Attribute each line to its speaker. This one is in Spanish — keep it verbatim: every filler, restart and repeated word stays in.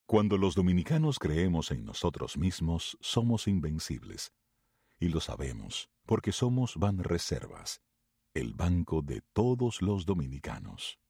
Speaker 1: Cuando los dominicanos creemos en nosotros mismos, somos invencibles. Y lo sabemos, porque somos Banreservas, el banco de todos los dominicanos.